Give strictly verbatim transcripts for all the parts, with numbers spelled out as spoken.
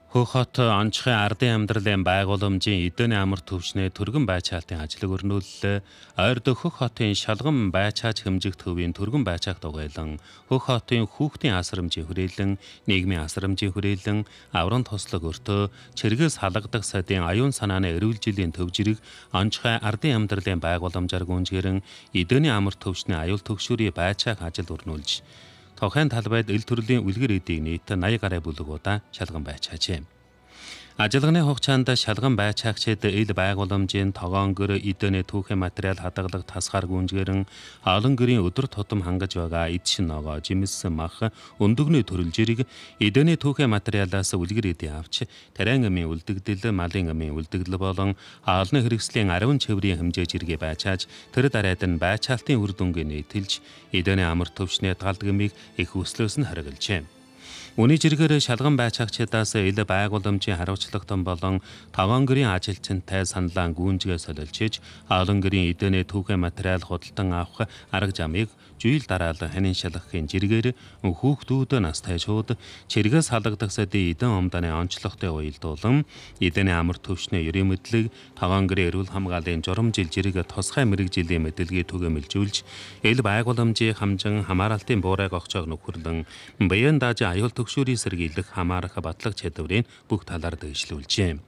Хөх хот онцгой ардын амьдралын байгууламжийн эдийн амар төвчнээ түргэн байцаалтын ажлыг өрнүүллээ. Ойрд Хөх хотын шалган байцааж хэмжих төвийн түргэн байцаах дугайлан, Хөх хотын хүүхдийн асрамжийн хүрээлэн, нийгмийн асрамжийн хүрээлэн, аврам туслаг өртөө, чиргээс халагдах садын аюун санааны эрүүл жилийн төв жирэг, онцгой ардын амьдралын байгууламжаар гүнзгэрэн эдийн амар төвчний аюул төгшүүрийн байцаах ажил өрнүүлж, Тохайн талбайд ил төрлийн үлгэр эдийг нийт eighty гаруй бүлэг удаа шалган байцаажээ. Ажиллаганы хугацаанд шалган байцаагчид ил байгууламжийн тогоон гэр эдний түүхэн материал хадгалах тасгаар гүнзгэрэн олон гэрийн өдөр тутам хангаж байгаа эд шин ногоо, жимс мах, өндөгний төрөл жирэг эдний түүхэн материалаас үлгэр эдийн авч тарайн амын үлдэгдэл, малын амын үлдэгдэл болон хаалны хэрэгслийн ариун чиврийн хэмжээ жиргээ байцааж тэр дараад нь байцаалтын үр дүнгээ нийтэлж эдний амар төвчний галдгамыг их өслөөс нь харигалжээ. Үүний жиргээр шалган байцаагчдаас ил байгууламжийн хариуцлагатан болон таван гэрийн ажилчинтай саналаа гүнзгээ солилжиж, олон гэрийн эдний түүхэн материал худалдан авах арга замыг жийл дараалан ханиншилгахын жиргээр хүүхдүүд настай шууд чиргээс халагдах садын эдэн омданы онцлогтой уялдуулан эдний амар төвчний ерийн мэдлэг таван гэрийн эрүүл хамгааллын журам жил жирэг тусгай мэрэгжлийн мэдээллийг түгээмэлжүүлж, ил байгууламжийн хамжин хамааралтын буурайг огцоог нөхөрлөн баян дааж аюул төгшүүрийн сэргийлэх хамаарах батлах чадварыг бүх талаар дэвшлүүлжээ.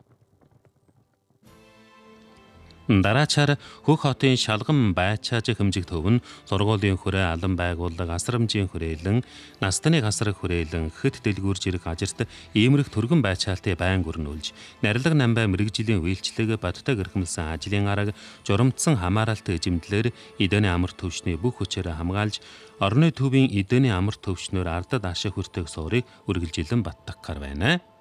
Дараачаар Хөх хотын шалган байцааж хэмжих төв нь сургуулийн хүрээ алан байгууллага, асрамжийн хүрээлэн, настаны гасрах хүрээлэн, хэд дэлгүүрж ирэх ажилт иймэрх түргэн байцаалтыг байнга өрнүүлж, нарилга намбай мэрэгжлийн үйлчлэг, бадтай гэрхэмсэн ажлын арга, журамдсан хамааралт эзэмдлэр эдний амар төвчний бүх хүчээр хамгаалж, орны төвийн эдний амар төвчнөр ардад ашиг хүртэх суурийг үргэлжилэн баттгахаар байна.